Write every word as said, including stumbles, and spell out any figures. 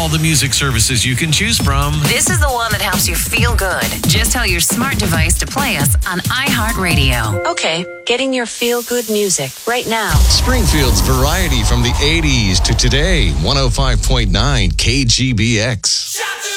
all the music services you can choose from. This is the one that helps you feel good. Just tell your smart device to play us on iHeartRadio. Okay, getting your feel-good music right now. Springfield's variety from the eighties to today. one oh five point nine K G B X.